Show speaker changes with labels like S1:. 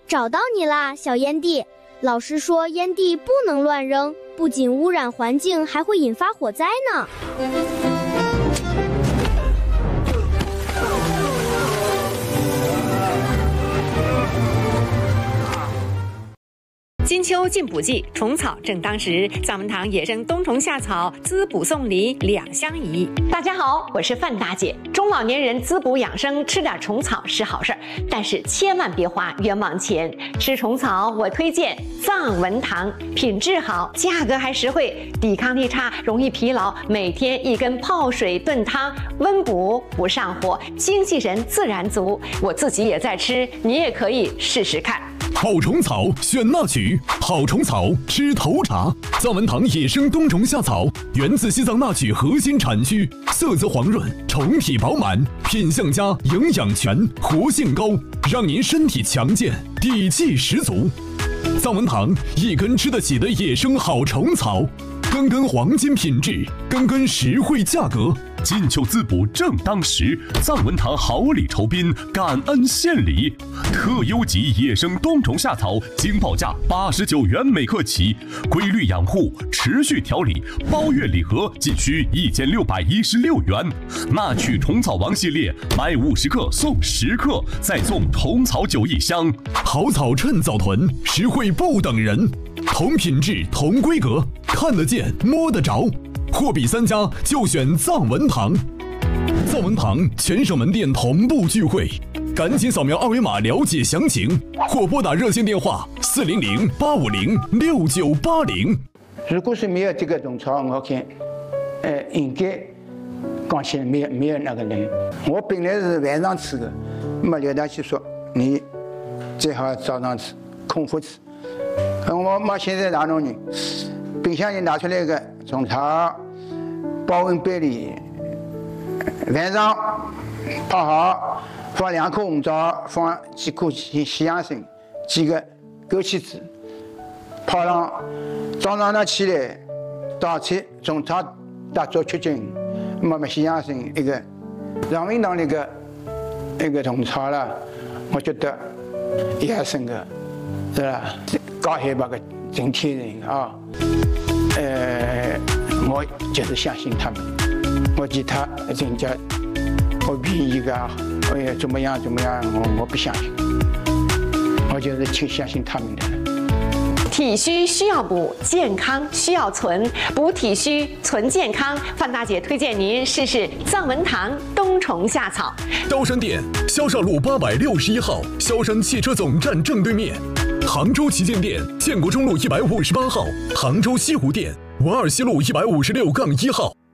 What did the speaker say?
S1: 找到你啦，小烟蒂！老师说烟蒂不能乱扔，不仅污染环境，还会引发火灾呢。
S2: 金秋进补季，虫草正当时。藏文堂野生冬虫夏草滋补送礼两相宜。大家好，我是范大姐。中老年人滋补养生，吃点虫草是好事儿，但是千万别花冤枉钱。吃虫草，我推荐藏文堂，品质好，价格还实惠，抵抗力差，容易疲劳，每天一根泡水炖汤，温补不上火，精气神自然足。我自己也在吃，你也可以试试看。
S3: 好虫草选那曲，好虫草吃头茶。藏文堂野生冬虫夏草源自西藏那曲核心产区，色泽黄润，虫体饱满，品相佳，营养全，活性高，让您身体强健，底气十足。藏文堂一根吃得起的野生好虫草，根根黄金品质，根根实惠价格。
S4: 金秋滋补正当时，藏文堂好礼酬宾，感恩献礼。特优级野生冬虫夏草，经报价89元每克起，规律养护，持续调理，包月礼盒仅需1616元。那曲虫草王系列，买50克送10克，再送虫草酒1箱。
S3: 好草趁早囤，实惠不等人，同品质同规格，看得见摸得着。货比3家就选藏文堂。藏文堂全省门店同步聚会，赶紧扫描二维码了解详情，或拨打热线电话400-850-6980。
S5: 如果是没有这个虫草，我看，应该讲起来没有那个人。我本来是晚上吃的，那刘大姐说你最好早上吃，空腹吃。我妈现在哪种人？冰箱里拿出来个虫草，保温杯里，晚上泡好，放2颗红枣，放几颗西洋参，几个枸杞子，泡上，早上呢起来倒出虫草打做吃进，那么西洋参一个，让运动那个虫草了，我觉得也是个，是吧？高海拔个整体人啊。我就是相信他们，我其他人家我比一个怎么样，我不相信，我就是挺相信他们的。
S2: 体虚需要补，健康需要存，补体虚，存健康。范大姐推荐您试试藏文堂冬虫夏草。
S3: 高山店，萧少路861号，萧山汽车总站正对面。杭州旗舰店，建国中路158号，杭州西湖店，文二西路156-1号。